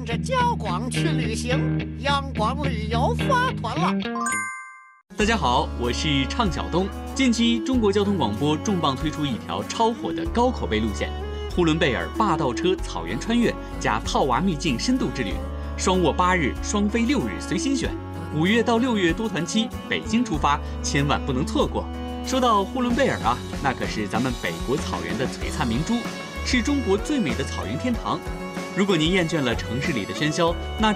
着焦光去旅行，阳光旅游发团了。 大家好，我是畅晓东。近期，中国交通广播重磅推出一条超火的高口碑路线——呼伦贝尔霸道车草原穿越加套娃秘境深度之旅，双卧8日，双飞6日，随心选。5月到6月多团期，北京出发，千万不能错过。说到呼伦贝尔啊，那可是咱们北国草原的璀璨明珠，是中国最美的草原天堂。如果您厌倦了城市里的喧嚣，那